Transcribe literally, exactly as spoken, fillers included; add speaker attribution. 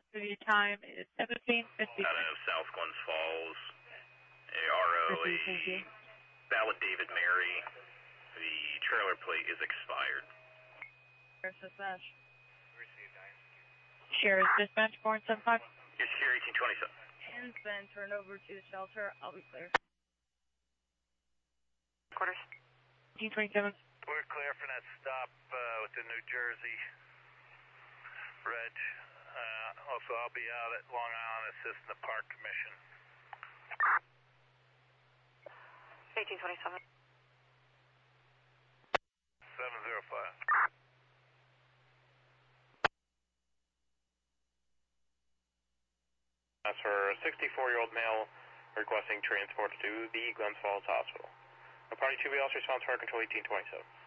Speaker 1: The time is seventeen fifty.
Speaker 2: Out of South Glens Falls, R O A, Ballad David Mary. The trailer plate is expired.
Speaker 1: Dispatch. Sheriff's Dispatch, four seven five.
Speaker 2: Your secure eighteen twenty-seven.
Speaker 1: Hands been turned over to the shelter. I'll be clear.
Speaker 3: Quarters.
Speaker 1: eighteen twenty-seven.
Speaker 4: We're clear for that stop uh, with the New Jersey Reg. Uh, also, I'll be out at Long Island assisting the Park Commission.
Speaker 3: eighteen twenty-seven.
Speaker 4: seven zero five.
Speaker 2: That's for a sixty-four-year-old male requesting transport to the Glens Falls Hospital. A party two B also responds for control eighteen twenty-seven.